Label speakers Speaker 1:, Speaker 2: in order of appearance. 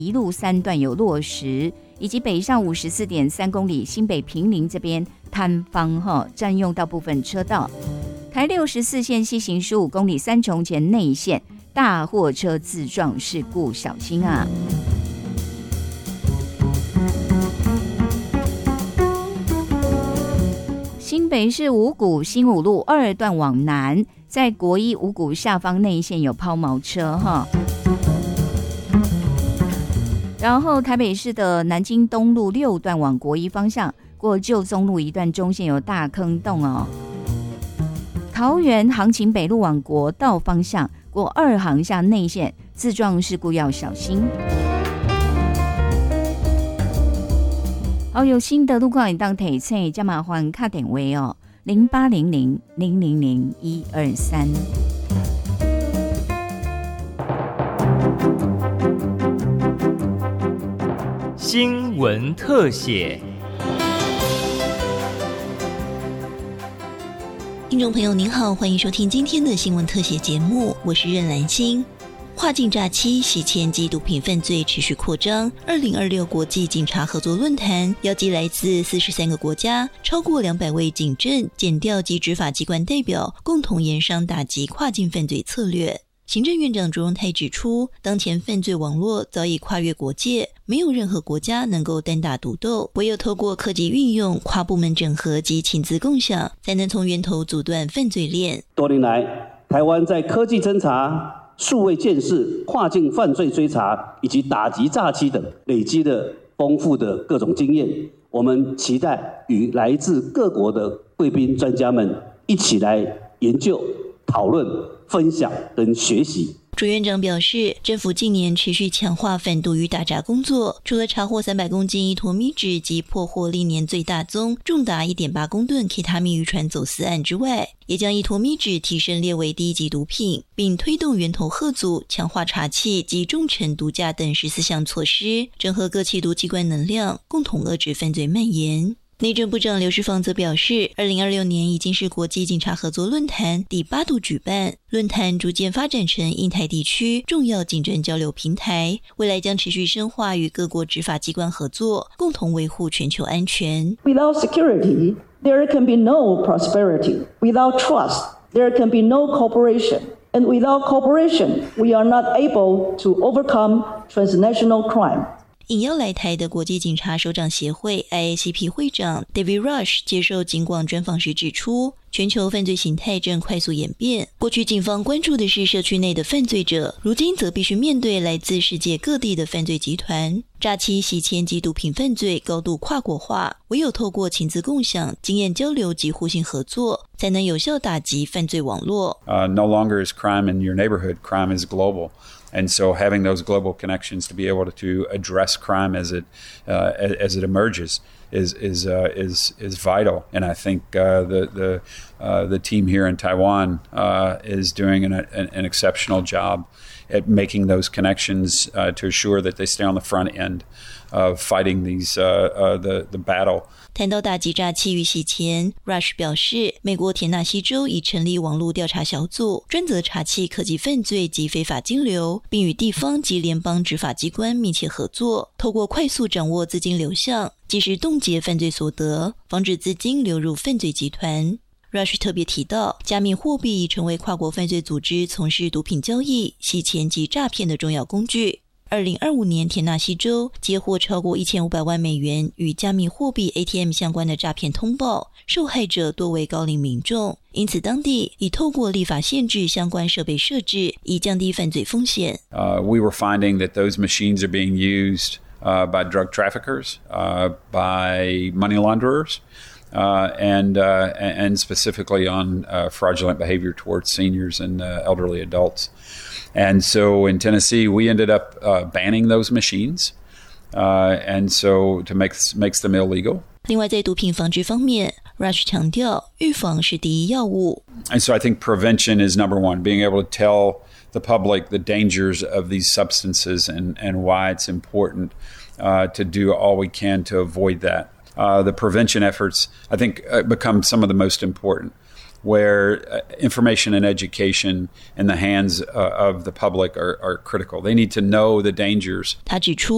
Speaker 1: 一路3段有落实，以及北上54.3公里新北坪林这边摊方占用到部分车道。台64线西行15公里三重前内线大货车自撞事故，小心啊！新北市五股新五路2段往南，在国一五股下方内线有抛锚车然后台北市的南京东路6段往国一方向，过旧宗路一段中线有大坑洞桃园航勤北路往国道方向，过2航下内线自撞事故要小心。好，有新的路况你当提醒，加麻烦打电话0800-000-123。
Speaker 2: 新闻特写。
Speaker 3: 听众朋友您好，欢迎收听今天的新闻特写节目，我是任兰心。跨境诈欺、洗钱及毒品犯罪持续扩张。2026国际警察合作论坛邀集来自43个国家，超过200位警政、检调及执法机关代表，共同研商打击跨境犯罪策略。行政院长卓荣泰指出，当前犯罪网络早已跨越国界，没有任何国家能够单打独斗，唯有透过科技运用、跨部门整合及情资共享，才能从源头阻断犯罪链。
Speaker 4: 多年来，台湾在科技侦查、数位建设、跨境犯罪追查以及打击诈欺等累积了丰富的各种经验。我们期待与来自各国的贵宾专家们一起来研究、讨论、分享跟学习。
Speaker 3: 朱院长表示，政府近年持续强化反毒与打诈工作，除了查获300公斤依托米脂及破获历年最大宗重达 1.8 公吨 K 他命渔船走私案之外，也将依托米脂提升列为第一级毒品，并推动源头吓阻、强化查缉及重惩毒驾等14项措施，整合各缉毒机关能量，共同遏制犯罪蔓延。内政部长刘世芳则表示，2026年已经是国际警察合作论坛第8度举办，论坛逐渐发展成印太地区重要警政交流平台，未来将持续深化与各国执法机关合作，共同维护全球安全。
Speaker 5: Without security, there can be no prosperity. Without trust, there can be no cooperation. And without cooperation, we are not able to overcome transnational crime.
Speaker 3: 应邀来台的国际警察首长协会 IACP 会长 David Rush 接受警广专访时指出，全球犯罪形态正快速演变，过去警方关注的是社区内的犯罪者，如今则必须面对来自世界各地的犯罪集团。诈欺、洗钱及毒品犯罪高度跨国化，唯有透过情资共享、经验交流及互信合作，才能有效打击犯罪网络。
Speaker 6: No longer is crime in your neighborhood, crime is global.And so having those global connections to be able to address crime as it emerges is vital. And I think the team here in Taiwan is doing an exceptional job at making those connections to assure that they stay on the front end of fighting the battle.
Speaker 3: 谈到打击诈欺与洗钱 ，Rush 表示，美国田纳西州已成立网络调查小组，专责查缉科技犯罪及非法金流，并与地方及联邦执法机关密切合作，透过快速掌握资金流向，及时冻结犯罪所得，防止资金流入犯罪集团。Rush 特别提到，加密货币已成为跨国犯罪组织从事毒品交易、洗钱及诈骗的重要工具。2025年，田纳西州接获超过1500万美元与加密货币 ATM 相关的诈骗通报，受害者多为高龄民众，因此当地已透过立法限制相关设备设置，以降低犯罪风险。
Speaker 6: We were finding that those machines are being used by drug traffickers, by money launderers.And specifically on fraudulent behavior towards seniors and elderly adults. And so in Tennessee, we ended up banning those machines, and so to makes them illegal.
Speaker 3: 另外，在毒品防治方面 ，Rush 强调，预防是第一要务。
Speaker 6: And so I think prevention is number one, being able to tell the public the dangers of these substances and why it's important to do all we can to avoid that.The prevention efforts, I think, become some of the most important, where information and education in the hands of the public are critical. They need to know the dangers.
Speaker 3: 他指出，